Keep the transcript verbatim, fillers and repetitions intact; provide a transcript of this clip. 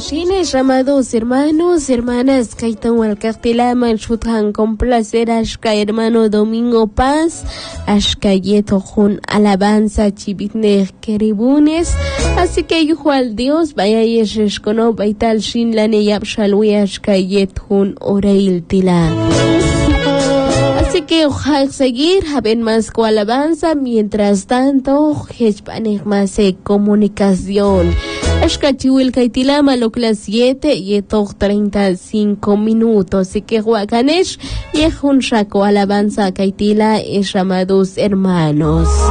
Ashines, amados hermanos, hermanas, Kaitan Walcartilama, Shuthan, con placer, Ashka, hermano Domingo Paz, Ashka Yeto Jun, alabanza, Chibitner, Keribunes, así que yo al Dios, vaya Yeshesh Kono, Baital Shin, Lane Yapshalwi, Ashka Yet Jun, Oreil Tila. Así que ojalá seguir, haben más con alabanza, mientras tanto, Hechpanek más comunicación. Ashkachiwil Kaitilama, lo las siete y etok treinta y cinco minutos. Así que Huacanesh y Junshako alabanza Kaitila es llamados hermanos.